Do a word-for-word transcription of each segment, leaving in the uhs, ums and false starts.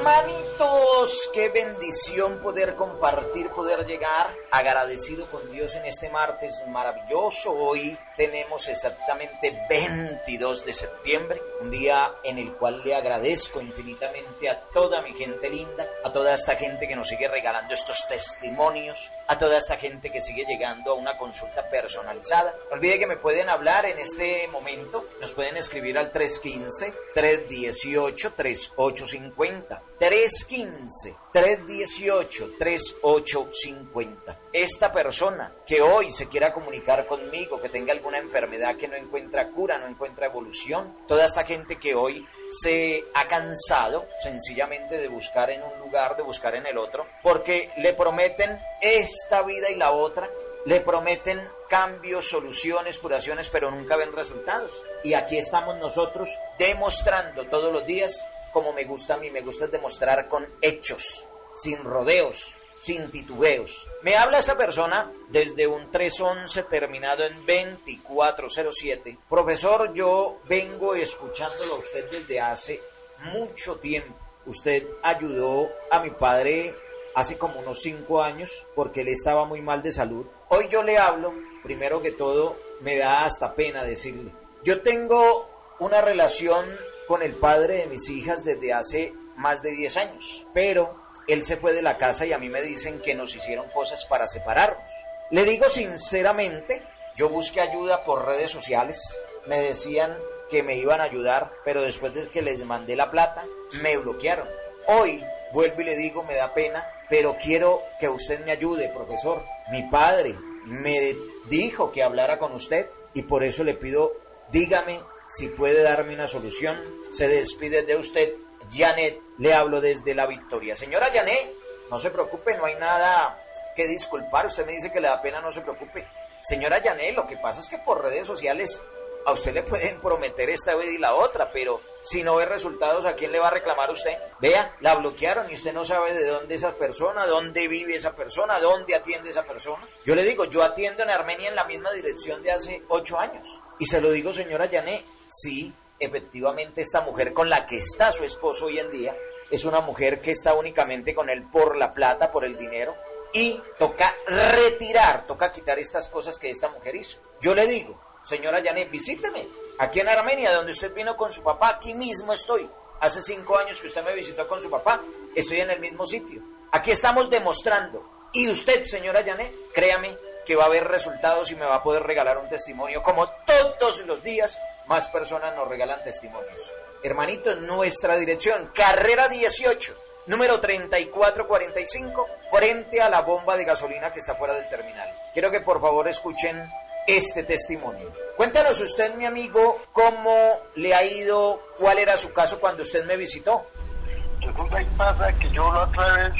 Hermanitos, qué bendición poder compartir, poder llegar agradecido con Dios en este martes maravilloso. Hoy tenemos exactamente veintidós de septiembre, un día en el cual le agradezco infinitamente a toda mi gente linda, a toda esta gente que nos sigue regalando estos testimonios, a toda esta gente que sigue llegando a una consulta personalizada. No olvide que me pueden hablar en este momento, nos pueden escribir al tres uno cinco, tres uno ocho, tres ocho cinco cero. tres uno cinco, tres uno ocho, tres ocho cinco cero. Esta persona que hoy se quiera comunicar conmigo, que tenga alguna enfermedad que no encuentra cura, no encuentra evolución, toda esta gente que hoy se ha cansado sencillamente de buscar en un lugar, de buscar en el otro, porque le prometen esta vida y la otra, le prometen cambios, soluciones, curaciones, pero nunca ven resultados. Y aquí estamos nosotros demostrando todos los días, como me gusta a mí, me gusta demostrar con hechos, sin rodeos, sin titubeos. Me habla esta persona desde un tres once terminado en veinticuatro cero siete. Profesor, yo vengo escuchándolo a usted desde hace mucho tiempo. Usted ayudó a mi padre hace como unos cinco años porque él estaba muy mal de salud. Hoy yo le hablo, primero que todo, me da hasta pena decirle. Yo tengo una relación con el padre de mis hijas desde hace más de diez años, pero él se fue de la casa y a mí me dicen que nos hicieron cosas para separarnos. Le digo sinceramente, yo busqué ayuda por redes sociales, me decían que me iban a ayudar, pero después de que les mandé la plata, me bloquearon. Hoy vuelvo y le digo, me da pena, pero quiero que usted me ayude, profesor. Mi padre me dijo que hablara con usted y por eso le pido, dígame si puede darme una solución. Se despide de usted, Janet, le hablo desde La Victoria. Señora Janet, no se preocupe, no hay nada que disculpar. Usted me dice que le da pena, no se preocupe. Señora Janet, lo que pasa es que por redes sociales a usted le pueden prometer esta vez y la otra, pero si no ve resultados, ¿a quién le va a reclamar usted? Vea, la bloquearon y usted no sabe de dónde esa persona, dónde vive esa persona, dónde atiende esa persona. Yo le digo, yo atiendo en Armenia en la misma dirección de hace ocho años. Y se lo digo, señora Janet, sí, efectivamente esta mujer con la que está su esposo hoy en día es una mujer que está únicamente con él por la plata, por el dinero, y toca retirar, toca quitar estas cosas que esta mujer hizo. Yo le digo, señora Janet, visíteme aquí en Armenia, donde usted vino con su papá. Aquí mismo estoy. Hace cinco años que usted me visitó con su papá, estoy en el mismo sitio. Aquí estamos demostrando. Y usted, señora Janet, créame que va a haber resultados y me va a poder regalar un testimonio. Como todos los días, más personas nos regalan testimonios. Hermanito, nuestra dirección, carrera dieciocho, número treinta y cuatro cuarenta y cinco, frente a la bomba de gasolina que está fuera del terminal. Quiero que por favor escuchen este testimonio. Cuéntanos usted, mi amigo, cómo le ha ido, cuál era su caso cuando usted me visitó. Resulta y pasa que yo la otra vez,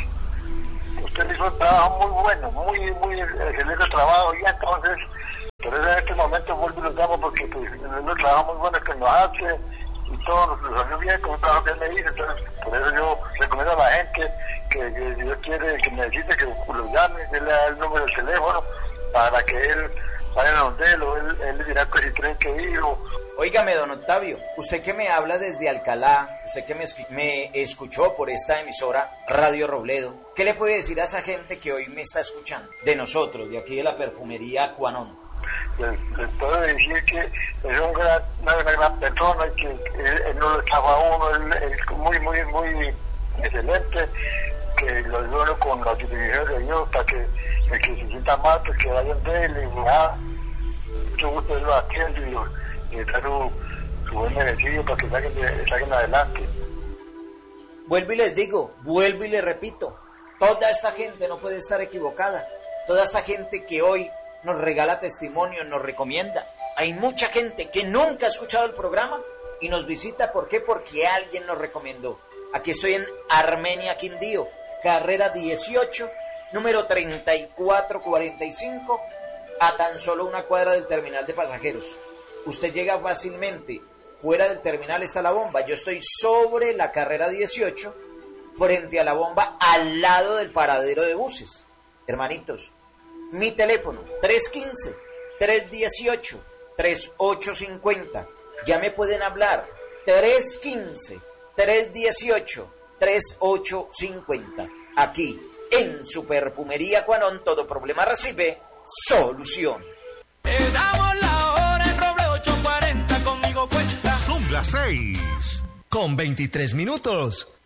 usted hizo un trabajo muy bueno, muy, muy excelente trabajo, y entonces, por eso en este momento vuelvo y los llamo porque pues, es un trabajo muy bueno que nos hace, y todo nos salió bien con un trabajo que él me dice. Entonces por eso yo recomiendo a la gente que, que si Dios quiere, que necesite, que lo llame, él le da el número de teléfono para que él vaya a donde él, o él, él le dirá que si creen que ir o... Óigame, don Octavio, usted que me habla desde Alcalá, usted que me, me escuchó por esta emisora Radio Robledo, ¿qué le puede decir a esa gente que hoy me está escuchando? De nosotros, de aquí de la perfumería Cuanón. Les, les puedo decir que es un gran, una, una gran persona, que él, él no lo echaba a uno, él, él es muy, muy, muy excelente, que lo ayuda con la utilización de Dios para que el que se sienta mal, pues que vayan de él, y ya, mucho gusto él lo atiende y, lo, y le da su, su buen beneficio para que saquen, de, saquen adelante. Vuelvo y les digo, vuelvo y les repito, toda esta gente no puede estar equivocada, toda esta gente que hoy nos regala testimonio, nos recomienda. Hay mucha gente que nunca ha escuchado el programa y nos visita. ¿Por qué? Porque alguien nos recomendó. Aquí estoy en Armenia, Quindío, carrera dieciocho, número treinta y cuatro cuarenta y cinco, a tan solo una cuadra del terminal de pasajeros. Usted llega fácilmente, fuera del terminal está la bomba. Yo estoy sobre la carrera dieciocho, frente a la bomba, al lado del paradero de buses. Hermanitos, mi teléfono, tres uno cinco, tres uno ocho, tres ocho cinco cero. Ya me pueden hablar, tres uno cinco, tres uno ocho, treinta y ocho cincuenta. Aquí, en su Perfumería Cuanón, todo problema recibe solución. Te damos la hora en Roble ocho cuarenta, conmigo cuenta. Son las seis. Con veintitrés minutos.